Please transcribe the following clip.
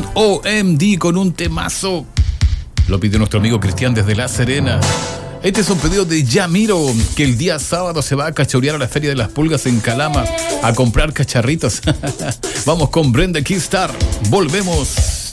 OMD con un temazo. Lo pidió nuestro amigo Cristian desde La Serena. Este es un pedido de Yamiro, que el día sábado se va a cachorear a la Feria de las Pulgas en Calama a comprar cacharritos. Vamos con Brenda Keystar. Volvemos.